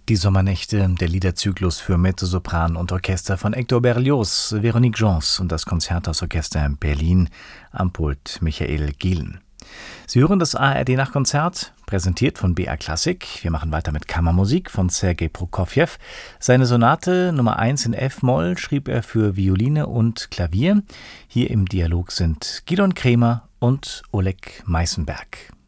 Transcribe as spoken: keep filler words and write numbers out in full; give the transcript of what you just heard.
Die Sommernächte, der Liederzyklus für Mezzosopran und Orchester von Hector Berlioz, Véronique Gens und das Konzerthausorchester Berlin, am Pult Michael Gielen. Sie hören das A R D-Nachtkonzert, präsentiert von B R Klassik. Wir machen weiter mit Kammermusik von Sergei Prokofjew. Seine Sonate Nummer eins in F-Moll schrieb er für Violine und Klavier. Hier im Dialog sind Gidon Kremer und Oleg Meißenberg.